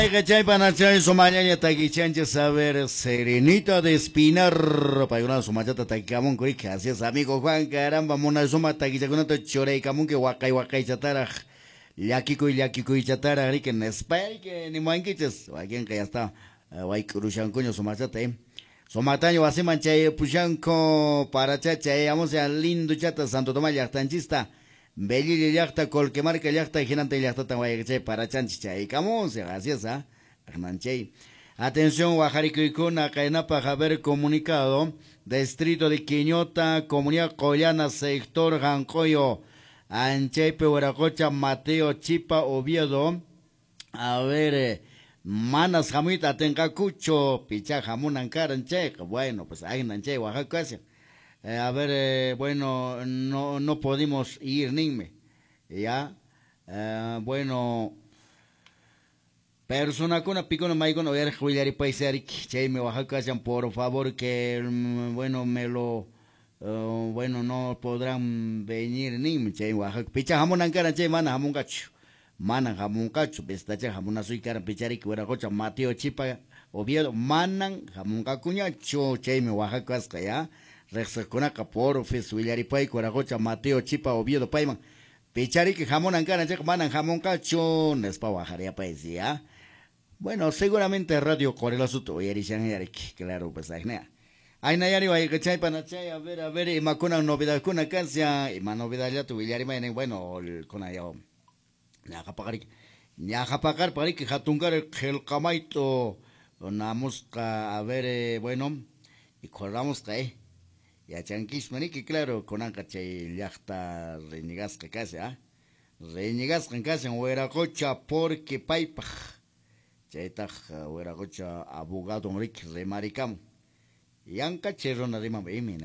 Chay panachay somaña taquichancha saber serenita de espinar para una somachata taquicamón que gracias amigo Juan caramba mona soma taquichacuna to chorei camón que huacay chatara yaquico y chatara que nespay que ni manquiches alguien que ya está guay cruzan coño somachata somataño así manchay puchanco para chacha vamos a lindo chata Santo Tomás yachtanchista Belli yachta colque marca yachta y girante yachta tan para chanchicha y camón se gracias a Arnanchay. Atención, Guajaricuna, Caenapa, haber comunicado, distrito de Quiñota, comunidad collana, sector Jancoyo, Anchepe, Huaracocha, Mateo, Chipa, Oviedo, a ver, Manas Jamita, Tencacucho, Picha, Jamunan, Caranche, bueno, pues ahí Nanche, Oaxaca, a ver, bueno, no pudimos ir, Nime, ya, bueno, persona con una pico no voy a jugar y paisar que me Oaxaca, por favor, que, bueno, bueno, no podrán venir, Nime, che, Oaxaca, Picha, Jamunan, Caranche, Manan, Jamuncacho, Pestacha, Jamunazuy, Caran, Pichari, Huaracocha, Mateo, Chipa, Oviedo, Manan, Jamuncacuña, che, me Oaxaca, ya. Rexaconaca por Fesuillaripay, Cuaragocha, Mateo, Chipa, Oviedo, Paiman. Pichari que jamón ancana, manan jamón cacho, Nespa bajaría paisía. Bueno, seguramente Radio Corela Suto, Yerishan Yarik, claro, pues ahí nea. Ay, Nayari, vaya que chay panachay, a ver, y macuna novedad, con una canción, y más novedad ya tu Villarima, bueno, con allá, Yajapacar, para que jatungar el camaito, una mosca, a ver, bueno, y corramos que ya chanquis manique claro con ancache yachta reñigas que casi reñigas que casi en hueracocha porque paipa chaita hueracocha abogado Enrique remaricam y ancache rona rima bemina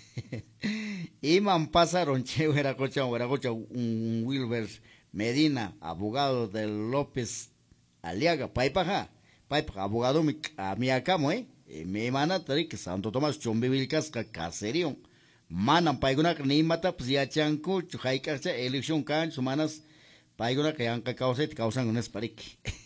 iman pasaron che hueracocha un Wilber Medina abogado del López Aliaga paipa abogado mi acamo me mana tarik Santo Tomás chombivilcas caserío manan paiguna ni mata pues ya chanco chujaika elección can sumanas paiguna que han causan un esparik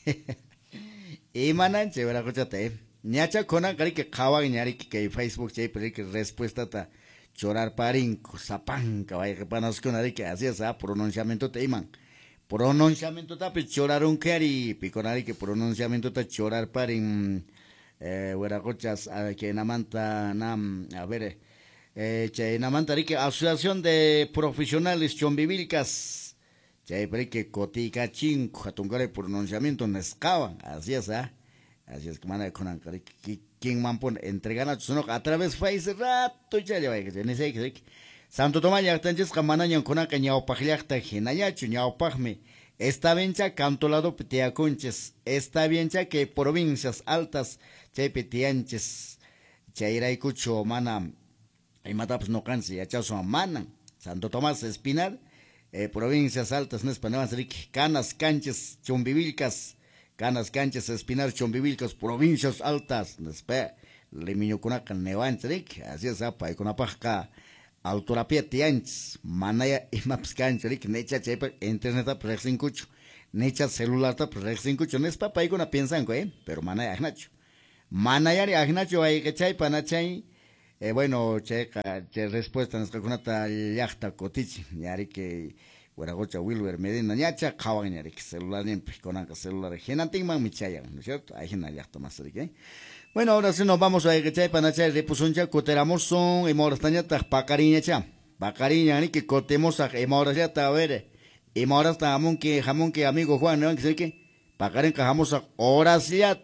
y manan chévere cochate ñacha kona cari que kawa ñari que Facebook che pero que respuesta ta chorar parin zapan cabay que panas con que así esa pronunciamiento te iman pronunciamiento ta pe choraron cari piconari que pronunciamiento ta chorar parin hueracochas que namanta nam a ver che namanta que asociación de profesionales chombivilcas che que cotica cinco atungare pronunciamiento nescava así es que mana con quien man pon entregan a través face rato ya lleva que ne sé que Santo Tomás ya tanches camana ñan con que ñao pajliachta ginayachu ñao pajme esta bencha cantolado petea conches esta bencha que provincias altas chay petianches chayray cucho mana y mataps no canse ya chaso manan Santo Tomás Espinar provincias altas no españolas canas canches chombivilcas canas canches Espinar chombivilcas provincias altas nespe lemiño kuna kan nevanchrik así es apa y kuna pajka altura petianches manaya y maps canchrik necha chay internet a prexin cucho necha celular ta prexin cucho nespa pa y kuna piensan pero manaya agnacho Manayari agnacho ay que chay panachay bueno checa che respuesta nos calcunata yachta cotichi yari que hueragocha Wilber Medina ñacha kawan yari que celular ni con anca celular genanting man michaya ¿no es cierto? Hay gena yachta más rique bueno ahora sí nos vamos a que chay panachay repusuncha coteramos son y morastaña ta pacariña cha pacariña ni que cotemos a morastaña ta ver y morasta jamón que amigo Juan no que sé que Pacaren cajamos a horas ya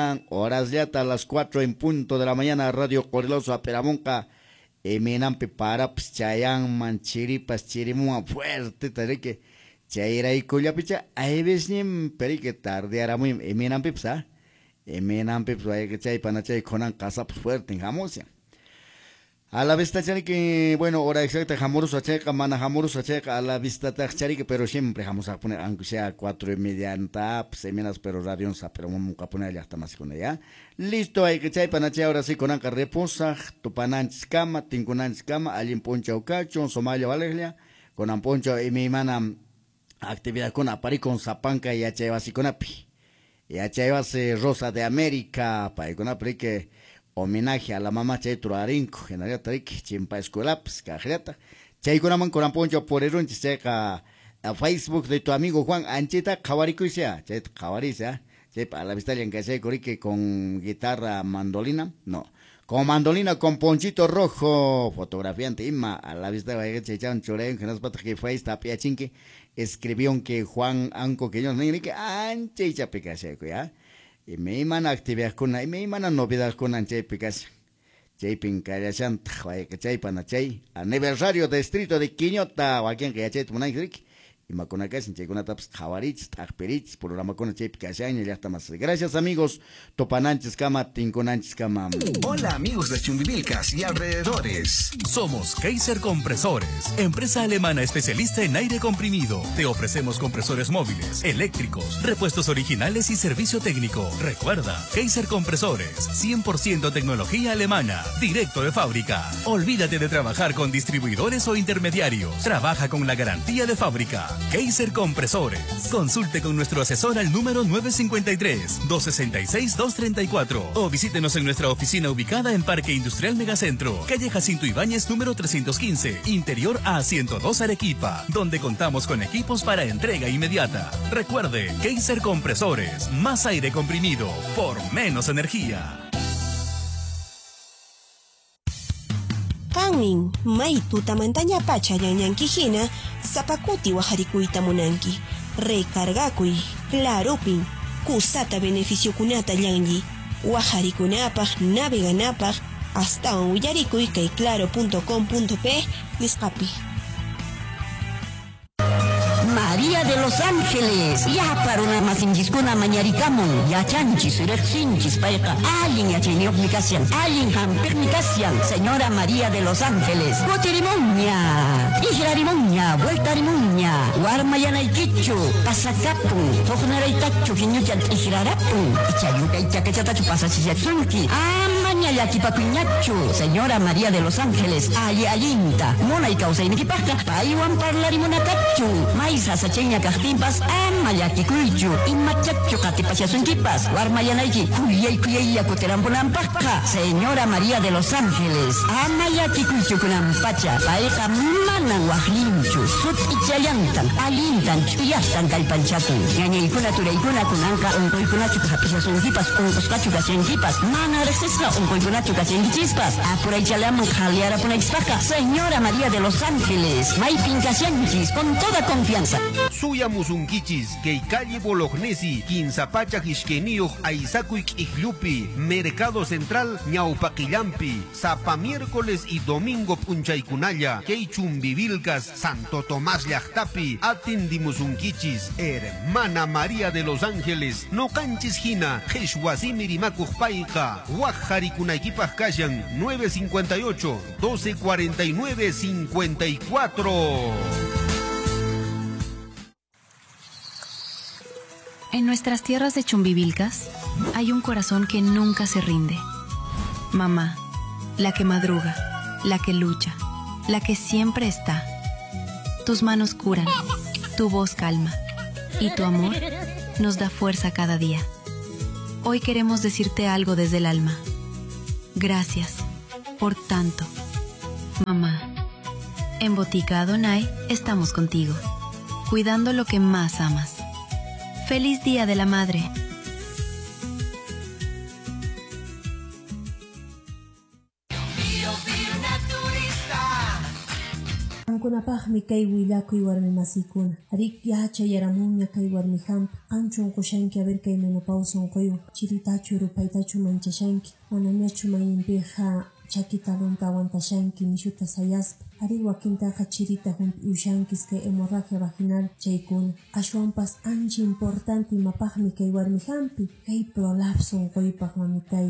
a las 4 en punto de la mañana, Radio Correloso a Peramonca, Emenampe para Chayán, Manchiripas, Chirimua, fuerte, que Chaira y Cuyapicha, ahí ves ni perique tarde, era muy Emenampe, Emenampe, que Chay Panachay Conan Casa fuerte en Jamosia. A la vista chari que, bueno, hora exacta, jamoros acheca, mana jamoros acheca, a la vista chari que, pero siempre vamos a poner, aunque sea 4:30 en tap, semanas, pero radio pero vamos a poner ya hasta más con ella. Listo, hay que chay panache ahora sí con anca reposa, tupananchis cama, tinkunanchis cama, alin poncha ucacho, Somalia Valeria, con amponcha y mi mana actividad con apari con zapanca y achay así con api. Ya chay Rosa de América, paikuna que homenaje a la mamá chay Turarinco, general tarik, chimpa escuela, pues cajeta. Chay kunaman poncho por erun checa a Facebook de tu amigo Juan Anchita Kawaricuisia, chay Kawarisia, chay a la vista en que se corique con guitarra mandolina, no. Con mandolina con ponchito rojo, fotografiante Inma, a la vista de Chechan Chorén, que nos pata que fue esta pia chinque, escribió que Juan Anco que yo no ni que anche y chapicase, ya. Y me iman actividad con y me iman novedad con anche picase. Chaypin Kayashan, que chaypan chay, aniversario de distrito de Quiñota, o aquí en que ya chay tumanay y maconakas en chaycuna taps javarich, tajperich, programa con chay picashan y ya está más. Gracias amigos, topananches cama, tinconanches cama. Hola amigos de Chumbivilcas y alrededores. Somos Kaiser Compresores, empresa alemana especialista en aire comprimido. Te ofrecemos compresores móviles, eléctricos, repuestos originales y servicio técnico. Recuerda, Kaiser Compresores, 100% tecnología alemana, directo de fábrica. Olvídate de trabajar con distribuidores o intermediarios. Trabaja con la garantía de fábrica. Kaiser Compresores. Consulte con nuestro asesor al número 953-266-234 o visítenos en nuestra oficina ubicada en Parque Industrial Megacentro, calle Jacinto Ibáñez número 315, interior A102 Arequipa, donde contamos con equipos para entrega inmediata. Recuerde, Kaiser Compresores, más aire comprimido por menos energía. Kanmin, may tutamantanya pacha yanyankijina, zapakuti wajarikuita munanki. Recargakuy, clarupin, kusata beneficio kunata yanyi. Wajarikunapaj, naveganapaj, hasta un willarikuy kay claro.com.p, nisqapi. María de los Ángeles, ya para una más indiscuna mañaricamun, ya chanchis, rexinchis, paika, alin ya chenioplicación, alin hampernicación, señora María de los Ángeles, boterimuña, ijrarimuña, vueltarimuña, guarmayanaikichu, pasacapun, tohnaraitachu, kinyuchan ijrarapun, ichayuca ichacachatachu pasachiyatsunki, amaña yakipapiñachu, señora María de los Ángeles, ayalinta, mona y causa iniquipaka, paiwan parlarimunakachu, maisa sacheña kahtimpas, amayakikuichu, imachachu katipachasunkipas, warmayanaiki, kuyay yakuterampunampaka, señora María de los Ángeles, amayakikuichu kunampacha, paika manan wajlinchu, sut ichayantan, alintan, chuyastan kalpanchatun, ñañaykuna turaykuna kunanka, unkoykunachu kahapichasunkipas, unkoskachu kasenkipas, mana resesqa unkoykunachu kasenkichispas, apuraychalaman jaliarapunaykispaka, señora María de los Ángeles, maypin kasianchis, con toda confianza. Suya musunkichis, que calle Bolognesi, Quinzapacha Quisquenio, Aizacuic Ijlupi, Mercado Central, Ñaupaquillampi, Zapa miércoles y domingo Punchaycunaya, Queichumbivilcas, Santo Tomás Llactapi, Atindimusunkichis, hermana María de los Ángeles, no canchis jina, Jeshwasimirimacuj Paika, Guajaricunaikipaj Kashan, 958-1249-54. En nuestras tierras de Chumbivilcas hay un corazón que nunca se rinde. Mamá, la que madruga, la que lucha, la que siempre está. Tus manos curan, tu voz calma y tu amor nos da fuerza cada día. Hoy queremos decirte algo desde el alma. Gracias por tanto. Mamá, en Botica Adonai estamos contigo, cuidando lo que más amas. ¡Feliz Día de la Madre! Ankunapaqmi kay willakuy warmi masikuna. Arik yacha yaramuña kay warmi hampa. Anchun qushanki a ver kay menopausa unquyu. Chiritachu rupaytachu manchashanki. Manañachu mayinpiqa chakitalunta aguantashanki nishuta sayaspa. Ari wakintaqa chirita humpi ushankis kay hemorragia vaginal chaykuna. Ashwanpas ancha importante mapaqmi kay warmi hampi. Kay prolapso unquypaq mamitay.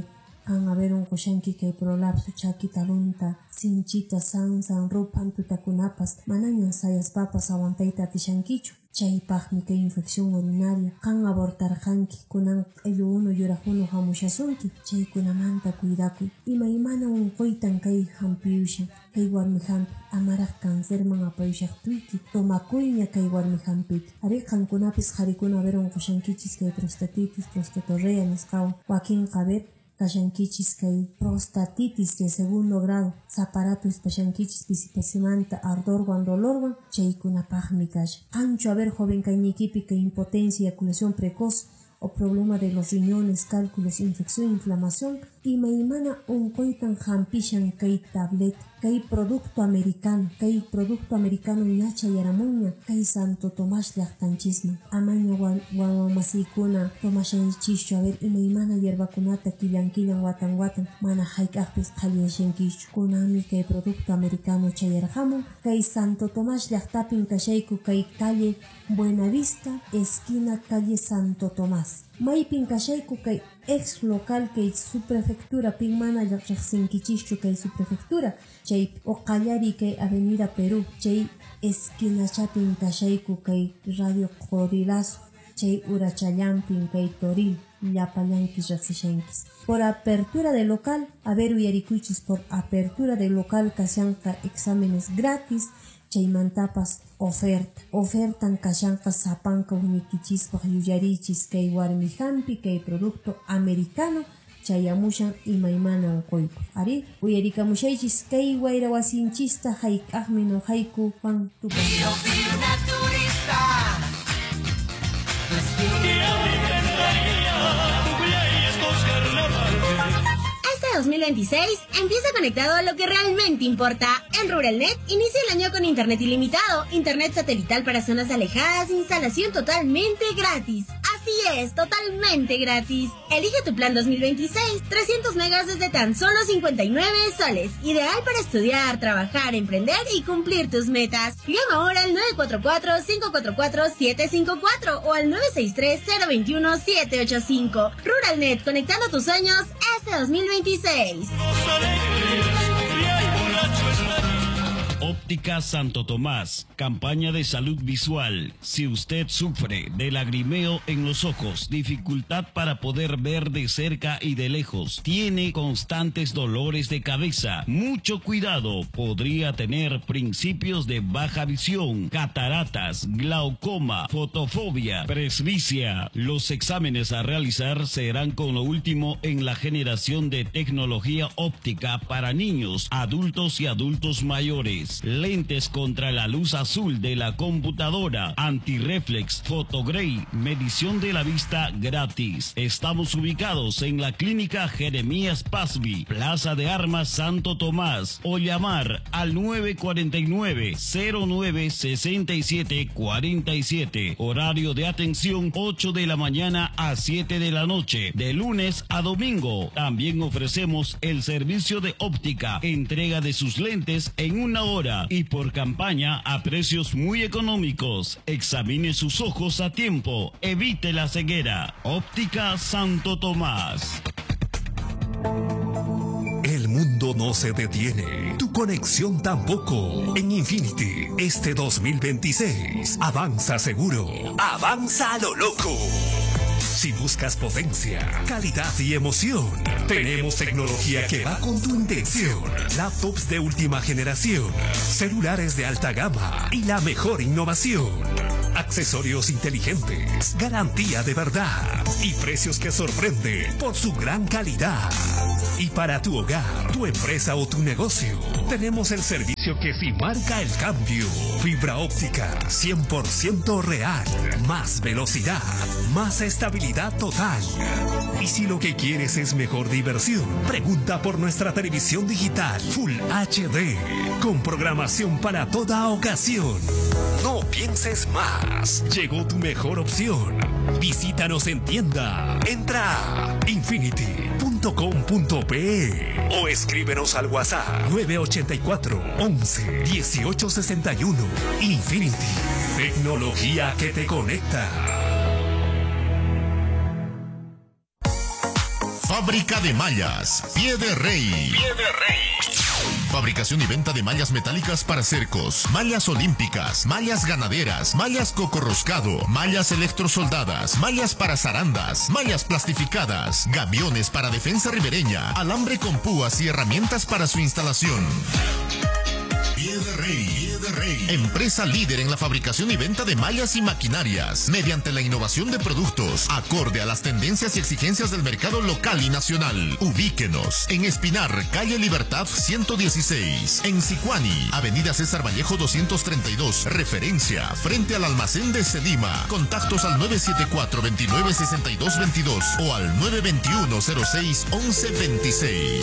kan haberon kushanki kay prolapso chaki talunta sinchita san rupan tutakunapas manañan sayas papas aguantayta atishankichu. Chaypaqmi kay infección urinaria kan abortarqanki kunan q'illu unu yuraqunu hamushasunki chaykunamanta cuidakuy imaymana unquytan kay hampiyushan kay warmi hampi amaraq cancerman apayushaqtuyki tomakuyña kay warmi hampita ari qankunapis qharikuna haber unqushankichis kay prostatitis prostatorrea nisqawan wakinqa haber kashankichis kay prostatitis de segundo grado zaparato espashankichis pisipasimanta ardorwan dolorwan chaykunapaqmi kasha qanchu haber joven kaynikipi kay impotencia eyaculación precoz o problema de los riñones, cálculos, infección, inflamación, imaymana unquytan hampishan kay tablet, kay producto americano ñacha yaramuña, kay Santo Tomás llaqtanchisman. Amaña wawamasiykuna tomashanchischu haber imaymana yerbakunata killan watan mana hayk'aqpis qhalliyashankischu. Kunami kay producto americano chayarqamun, kay Santo Tomás llaqtapin kashayku kay calle Buenavista, esquina calle Santo Tomás. Maypin kashayku kay ex local kay subprefectura pin mana riqsinkichischu kay subprefectura chay oqallari kay avenida Perú chay esquina chapin kashayku kay radio Corilazo chay urachallampin kay Toril llapallankis riqsishankis. Por apertura de local haber uyarikuchis por apertura de local kashanqa exámenes gratis chaymantapas ofertan kashanqa sapanka unikichispaq yuyarichis kay warmi hampi kay producto americano chayamushan imaymana unquyku. Ari uyarikamushaychis kay wayra wasinchista hayk'aqmi nuqayku Juan Tupa. Este 2026 empieza conectado a lo que realmente importa. En Ruralnet inicia el año con internet ilimitado, internet satelital para zonas alejadas, instalación totalmente gratis. Así es, totalmente gratis. Elige tu plan 2026, 300 megas desde tan solo 59 soles. Ideal para estudiar, trabajar, emprender y cumplir tus metas. Llama ahora al 944-544-754 o al 963-021-785. Ruralnet, conectando tus sueños este 2026. Óptica Santo Tomás, campaña de salud visual. Si usted sufre de lagrimeo en los ojos, dificultad para poder ver de cerca y de lejos, tiene constantes dolores de cabeza, mucho cuidado, podría tener principios de baja visión, cataratas, glaucoma, fotofobia, presbicia. Los exámenes a realizar serán con lo último en la generación de tecnología óptica para niños, adultos y adultos mayores. Lentes contra la luz azul de la computadora, antirreflex, fotogray, medición de la vista gratis. Estamos ubicados en la clínica Jeremías Pasby, Plaza de Armas Santo Tomás, o llamar al 949-096747. Horario de atención 8 de la mañana a 7 de la noche, de lunes a domingo. También ofrecemos el servicio de óptica, entrega de sus lentes en una hora y por campaña a precios muy económicos. Examine sus ojos a tiempo, evite la ceguera. Óptica Santo Tomás. El mundo no se detiene, tu conexión tampoco. En Infinity, este 2026, avanza seguro, avanza a lo loco. Si buscas potencia, calidad y emoción, tenemos tecnología que va con tu intención. Laptops de última generación, celulares de alta gama y la mejor innovación. Accesorios inteligentes, garantía de verdad y precios que sorprenden por su gran calidad. Y para tu hogar, tu empresa o tu negocio, tenemos el servicio que sí marca el cambio. Fibra óptica 100% real, más velocidad, más estabilidad total. Y si lo que quieres es mejor diversión, pregunta por nuestra televisión digital Full HD, con programación para toda ocasión. No pienses más, llegó tu mejor opción. Visítanos en tienda. Entra a infinity.com.pe o escríbenos al WhatsApp 984 11 1861. Infinity, tecnología que te conecta. Fábrica de mallas, Pie de Rey. Fabricación y venta de mallas metálicas para cercos, mallas olímpicas, mallas ganaderas, mallas cocorroscado, mallas electrosoldadas, mallas para zarandas, mallas plastificadas, gaviones para defensa ribereña, alambre con púas y herramientas para su instalación. Pie de Rey, empresa líder en la fabricación y venta de mallas y maquinarias, mediante la innovación de productos, acorde a las tendencias y exigencias del mercado local y nacional. Ubíquenos en Espinar, calle Libertad 116, en Sicuani, avenida César Vallejo 232, referencia, frente al almacén de Sedima. Contactos al 974-296222 o al 921-06-1126.